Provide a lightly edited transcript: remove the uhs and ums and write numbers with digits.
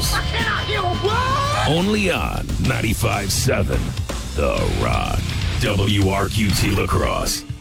News. Only on 95.7 The Rock. WRQT La Crosse.